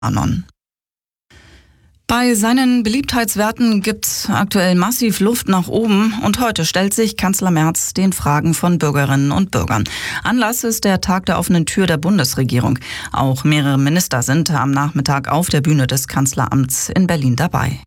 Anon. Bei seinen Beliebtheitswerten gibt's aktuell massiv Luft nach oben und heute stellt sich Kanzler Merz den Fragen von Bürgerinnen und Bürgern. Anlass ist der Tag der offenen Tür der Bundesregierung. Auch mehrere Minister sind am Nachmittag auf der Bühne des Kanzleramts in Berlin dabei.